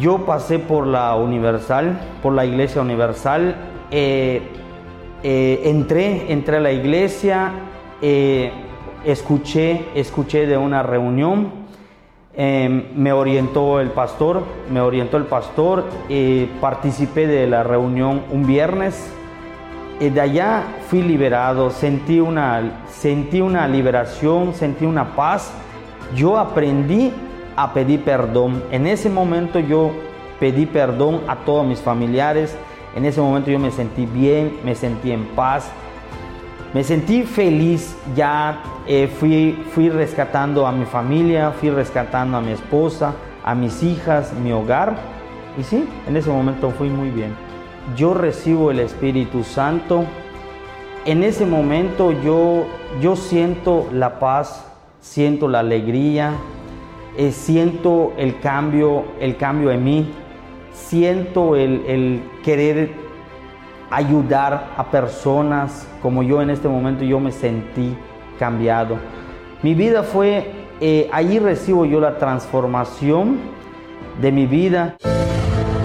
Yo pasé por la Universal, por la Iglesia Universal, entré a la iglesia, escuché de una reunión, me orientó el pastor, participé de la reunión un viernes, de allá fui liberado, sentí una liberación, sentí una paz. Yo aprendí a pedir perdón. En ese momento yo pedí perdón a todos mis familiares. En ese momento yo me sentí bien, me sentí en paz, me sentí feliz. Ya fui rescatando a mi familia, fui rescatando a mi esposa, a mis hijas, mi hogar. Y sí, en ese momento fui muy bien. Yo recibo el Espíritu Santo. En ese momento yo siento la paz, siento la alegría, siento el cambio en mí, siento el querer ayudar a personas como yo en este momento. Yo me sentí cambiado. Mi vida fue, allí recibo yo la transformación de mi vida.